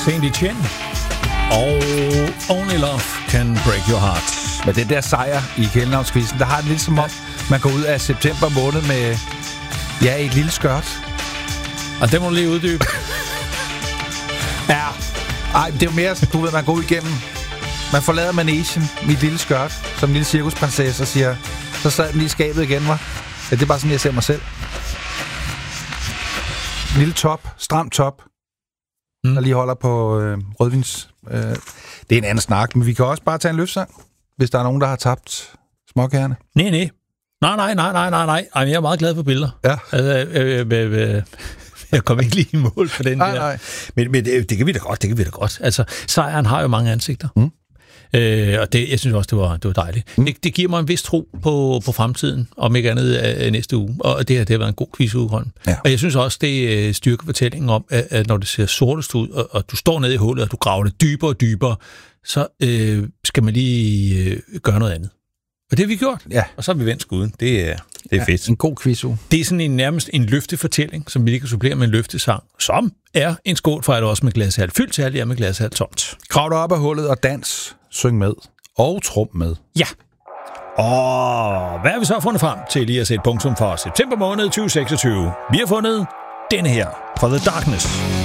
Saint Etienne og Only Love Can Break Your Heart. Men den der sejr i kælenavnskvisten, der har det lidt som om, man går ud af september måned med et lille skørt. Og det må du lige uddybe. Ja. Ej, det er jo mere, du ved, man går ud igennem. Man forlader manesien med et lille skørt, som en lille cirkusprinsesse, og siger, så sad den lige i skabet igen, var. Ja, det er bare sådan, jeg ser mig selv. En lille top, stram top, der lige holder på rødvins. Det er en anden snak, men vi kan også bare tage en løfsang, hvis der er nogen, der har tabt småkærne. Nej. Ej, jeg er meget glad for billeder. Ja. Jeg kommer ikke lige i mål for den der. Nej. Men det kan vi da godt. Altså, sejren har jo mange ansigter. Og det, jeg synes også, det var dejligt. Det giver mig en vis tro på fremtiden, om ikke andet næste uge. Og det har været en god quizuge, Holm. Ja. Og jeg synes også, det styrker fortællingen om, at når det ser sortest ud, og du står nede i hullet, og du graver det dybere og dybere, så skal man lige gøre noget andet. Og det har vi gjort. Ja. Og så har vi vendt skuden. Det er fedt. En god quizuge. Det er sådan nærmest en løftefortælling, som vi lige kan supplere med en løftesang, som er en skål for, at det også med glashalvt fyldt, særligt er med glashalvt tomt. Krav dig op af hullet og dans, syng med og trum med. Ja. Og hvad har vi så fundet frem til lige at sætte punktum for september måned 2026? Vi har fundet denne her, For the Darkness.